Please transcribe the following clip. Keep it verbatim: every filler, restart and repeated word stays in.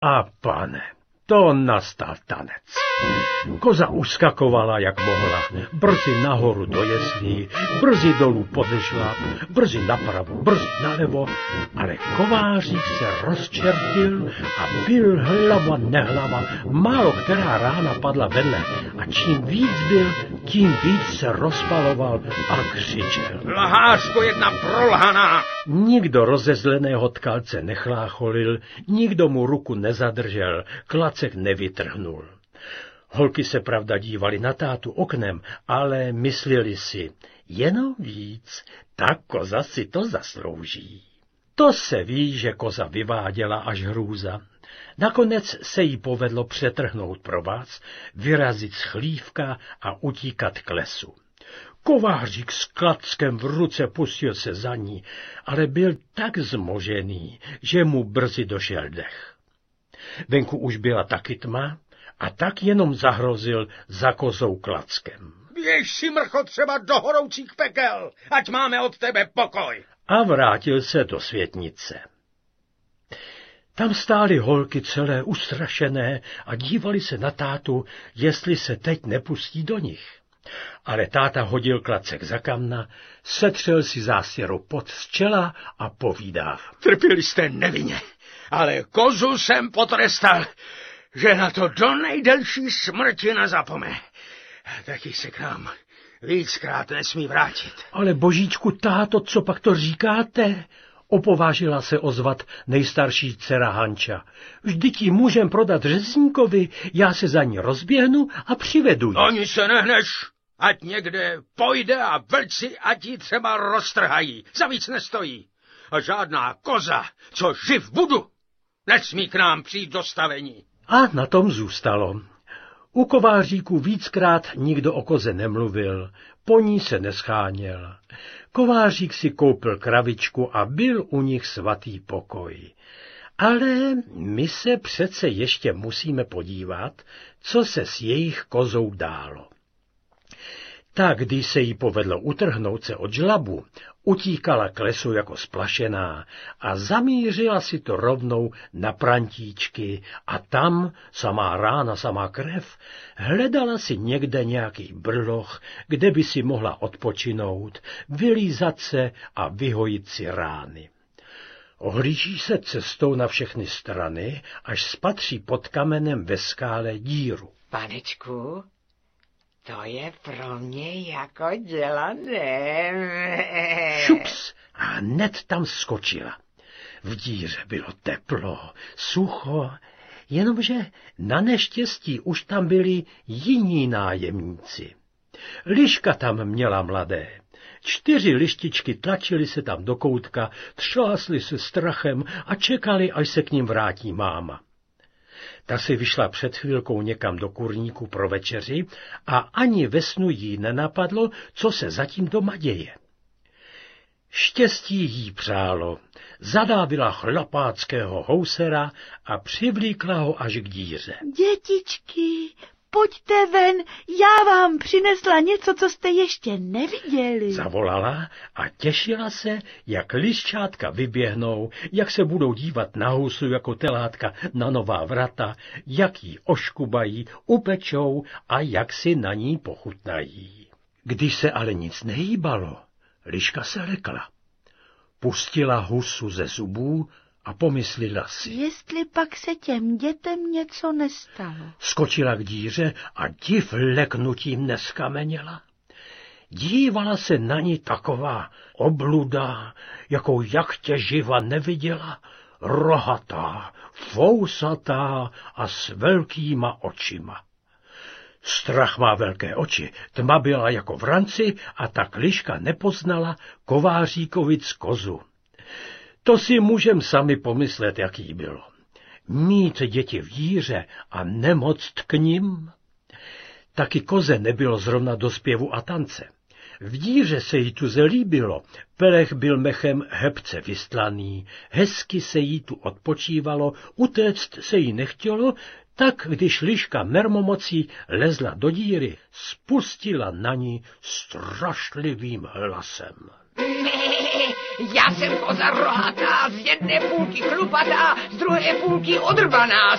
A pane, to nastal tanec. Koza uskakovala, jak mohla, brzy nahoru do jeslí, brzy dolů pod žlab, brzy napravo, brzy nalevo, ale kovářík se rozčertil a byl hlava nehlava, málo která rána padla vedle a čím víc byl, tím víc se rozpaloval a křičel. Lhářko jedna prolhaná! Nikdo rozezleného tkalce nechlácholil, nikdo mu ruku nezadržel, klacek nevytrhnul. Holky se pravda dívali na tátu oknem, ale mysleli si, jenom víc, ta koza si to zaslouží. To se ví, že koza vyváděla až hrůza. Nakonec se jí povedlo přetrhnout provaz, vyrazit z chlívka a utíkat k lesu. Kovářík s klackem v ruce pustil se za ní, ale byl tak zmožený, že mu brzy došel dech. Venku už byla taky tma, a tak jenom zahrozil za kozou klackem. Běž si, mrcho, třeba do horoucích pekel, ať máme od tebe pokoj. A vrátil se do světnice. Tam stály holky celé ustrašené a dívali se na tátu, jestli se teď nepustí do nich. Ale táta hodil klacek za kamna, setřel si zástěrou pot z čela a povídá. Trpěli jste nevinně, ale kozu jsem potrestal, že na to do nejdelší smrti nezapomene. Taky se k nám víckrát nesmí vrátit. Ale božíčku, táto, co pak to říkáte? Opovážila se ozvat nejstarší dcera Hanča. Vždyť ji můžem prodat řezníkovi, já se za ní rozběhnu a přivedu ji. Ani se nehneš, ať někde pojde a vlci ať ji třeba roztrhají. Za víc nestojí. A žádná koza, co živ budu, nesmí k nám přijít do stavení. A na tom zůstalo. U kováříků víckrát nikdo o koze nemluvil, po ní se nescháněl. Kovářík si koupil kravičku a byl u nich svatý pokoj. Ale my se přece ještě musíme podívat, co se s jejich kozou dálo. Tak, když se jí povedlo utrhnout se od žlabu, utíkala k lesu jako splašená a zamířila si to rovnou na prantíčky a tam, samá rána, samá krev, hledala si někde nějaký brloch, kde by si mohla odpočinout, vylízat se a vyhojit si rány. Ohlíží se cestou na všechny strany, až spatří pod kamenem ve skále díru. Panečku, to je pro mě jako dělané. Šups, a hned tam skočila. V díře bylo teplo, sucho, jenomže na neštěstí už tam byli jiní nájemníci. Liška tam měla mladé. Čtyři lištičky tlačily se tam do koutka, třásly se strachem a čekali, až se k ním vrátí máma. Ta si vyšla před chvilkou někam do kurníku pro večeři a ani ve snu jí nenapadlo, co se zatím doma děje. Štěstí jí přálo, zadávila chlapáckého housera a přivlíkla ho až k díře. Dětičky, pojďte ven, já vám přinesla něco, co jste ještě neviděli. Zavolala a těšila se, jak liščátka vyběhnou, jak se budou dívat na housu jako telátka na nová vrata, jak ji oškubají, upečou a jak si na ní pochutnají. Když se ale nic nehýbalo, liška se lekla. Pustila husu ze zubů a pomyslela si. Jestli pak se těm dětem něco nestalo. Skočila k díře a div leknutím neskameněla. Dívala se na ní taková obluda, jakou jak tě živa neviděla, rohatá, fousatá a s velkýma očima. Strach má velké oči, tma byla jako v ranci a tak liška nepoznala kováříkovic kozu. To si můžem sami pomyslet, jaký bylo. Mít děti v díře a nemoct k nim? Taky koze nebylo zrovna do zpěvu a tance. V díře se jí tu zelíbilo, pelech byl mechem hebce vystlaný, hezky se jí tu odpočívalo, utéct se jí nechtělo, tak když liška mermomocí lezla do díry, spustila na ní strašlivým hlasem. Já jsem koza rohatá, z jedné půlky chlupatá, z druhé půlky odrbaná,